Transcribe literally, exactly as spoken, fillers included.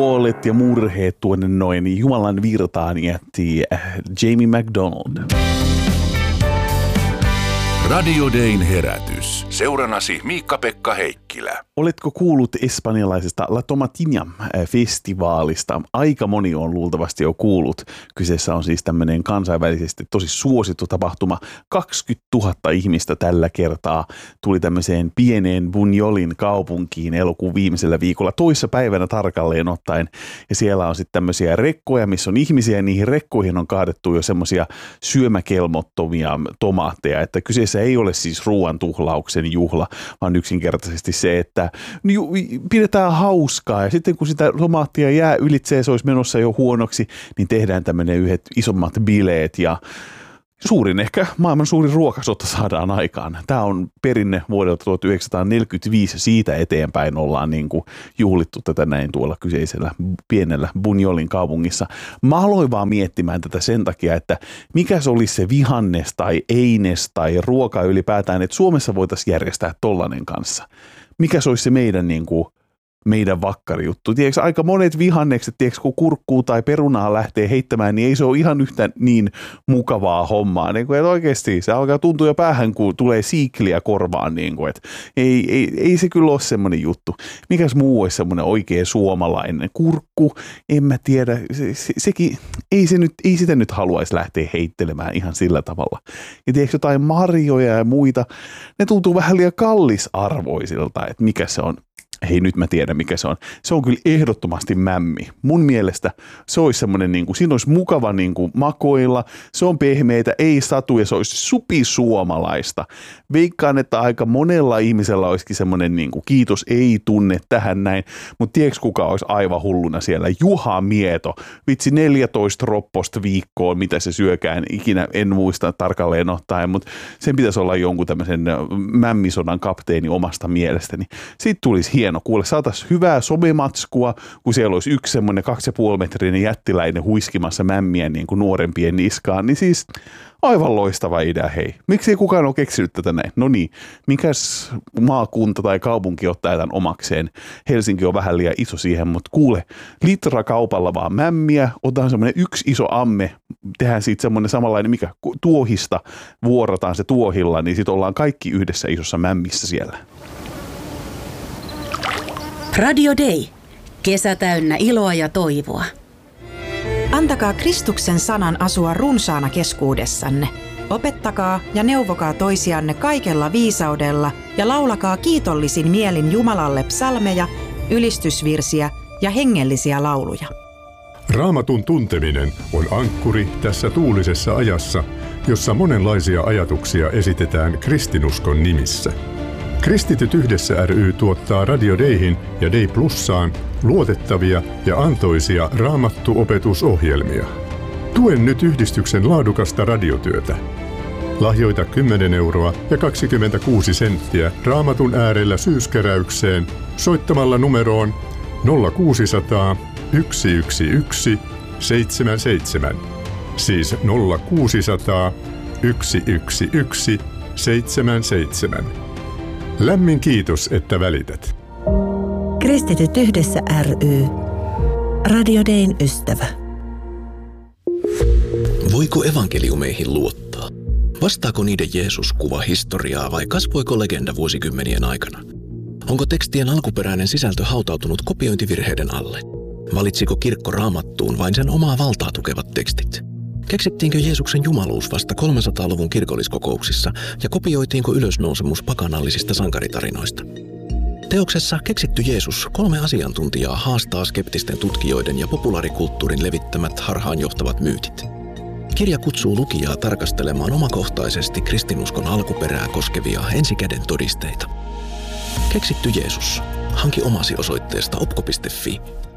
Kuolleet ja murheet tuonne noin Jumalan virtaan jätti Jamie McDonald. Radio Dayn herätys. Seuranasi Miikka-Pekka Heikkilä. Oletko kuullut espanjalaisesta La Tomatina-festivaalista? Aika moni on luultavasti jo kuullut. Kyseessä on siis tämmöinen kansainvälisesti tosi suosittu tapahtuma. kaksikymmentätuhatta ihmistä tällä kertaa tuli tämmöiseen pieneen Buñolin kaupunkiin elokuun viimeisellä viikolla toissa päivänä tarkalleen ottaen. Ja siellä on sitten tämmöisiä rekkoja, missä on ihmisiä ja niihin rekkoihin on kaadettu jo semmoisia syömäkelmottomia tomaatteja. Että kyseessä ei ole siis ruoan tuhlauksen juhla, vaan yksinkertaisesti se, että pidetään hauskaa ja sitten kun sitä tomaattia jää ylitse ja se olisi menossa jo huonoksi, niin tehdään tämmöinen yhdet isommat bileet ja suurin ehkä maailman suurin ruokasota saadaan aikaan. Tämä on perinne vuodelta tuhatyhdeksänsataaneljäkymmentäviisi, siitä eteenpäin ollaan niin kuin juhlittu tätä näin tuolla kyseisellä pienellä Buñolin kaupungissa. Mä aloin vaan miettimään tätä sen takia, että mikä se olisi se vihannes tai eines tai ruoka ylipäätään, että Suomessa voitaisiin järjestää tollainen kanssa. Mikä se olisi se meidän niin kuin meidän vakkarijuttu. Tiedätkö, aika monet vihannekset, tiedätkö, kun kurkkuu tai perunaa lähtee heittämään, niin ei se ole ihan yhtä niin mukavaa hommaa. Niin kuin, että oikeasti se alkaa tuntua jo päähän, kun tulee siikliä korvaan. Niin kuin, että ei, ei, ei se kyllä ole semmoinen juttu. Mikäs muu olisi semmoinen oikein suomalainen? Kurkku, en mä tiedä. Se, se, sekin, ei, se nyt, ei sitä nyt haluaisi lähteä heittelemään ihan sillä tavalla. Ja tiedätkö, jotain marjoja ja muita, ne tuntuu vähän liian kallisarvoisilta, että mikä se on. Hei, nyt mä tiedän, mikä se on. Se on kyllä ehdottomasti mämmi. Mun mielestä se olisi semmoinen, niin kuin, siinä olisi mukava niin kuin, makoilla. Se on pehmeitä, ei satu ja se olisi supisuomalaista. Veikkaan, että aika monella ihmisellä olisikin semmoinen niin kuin, kiitos, ei tunne tähän näin. Mutta tiedätkö, kuka olisi aivan hulluna siellä? Juha Mieto. Vitsi neljätoista ropposta viikkoon, mitä se syökään. Ikinä en muista tarkalleen ottaen, mutta sen pitäisi olla jonkun tämmöisen mämmisodan kapteeni omasta mielestäni. Siitä tulisi hieno. Kuule, saataisiin hyvää somematskua, kun siellä olisi yksi semmoinen kaksi ja puoli metrinen jättiläinen huiskimassa mämmiä niin kuin nuorempien niskaan, niin siis aivan loistava idea, hei. Miksi ei kukaan ole keksinyt tätä näin? No niin, mikäs maakunta tai kaupunki ottaa tämän omakseen? Helsinki on vähän liian iso siihen, mutta kuule, litra kaupalla vaan mämmiä, otetaan semmoinen yksi iso amme, tehdään siitä semmoinen samanlainen, mikä tuohista vuorataan se tuohilla, niin sitten ollaan kaikki yhdessä isossa mämmissä siellä. Radio Day. Kesä täynnä iloa ja toivoa. Antakaa Kristuksen sanan asua runsaana keskuudessanne. Opettakaa ja neuvokaa toisianne kaikella viisaudella ja laulakaa kiitollisin mielin Jumalalle psalmeja, ylistysvirsiä ja hengellisiä lauluja. Raamatun tunteminen on ankkuri tässä tuulisessa ajassa, jossa monenlaisia ajatuksia esitetään kristinuskon nimissä. Kristityt yhdessä ry tuottaa Radio Dayhin ja Day Plussaan luotettavia ja antoisia raamattuopetusohjelmia. Tuen nyt yhdistyksen laadukasta radiotyötä. Lahjoita kymmenen euroa ja kaksikymmentäkuusi senttiä Raamatun äärellä syyskeräykseen soittamalla numeroon nolla kuusisataa yksi yksi yksi seitsemän seitsemän. Siis nolla kuusisataa yksi yksi yksi seitsemän seitsemän. Lämmin kiitos, että välität. Kristityt yhdessä ry. Radio Dayn ystävä. Voiko evankeliumeihin luottaa? Vastaako niiden Jeesus kuva historiaa vai kasvoiko legenda vuosikymmenien aikana? Onko tekstien alkuperäinen sisältö hautautunut kopiointivirheiden alle? Valitsiko kirkko Raamattuun vain sen omaa valtaa tukevat tekstit? Keksittiinkö Jeesuksen jumaluus vasta kolmesataaluvun kirkolliskokouksissa ja kopioitiinko ylösnousemus pakanallisista sankaritarinoista? Teoksessa Keksitty Jeesus kolme asiantuntijaa haastaa skeptisten tutkijoiden ja populaarikulttuurin levittämät harhaanjohtavat myytit. Kirja kutsuu lukijaa tarkastelemaan omakohtaisesti kristinuskon alkuperää koskevia ensikäden todisteita. Keksitty Jeesus. Hanki omasi osoitteesta opko piste fi.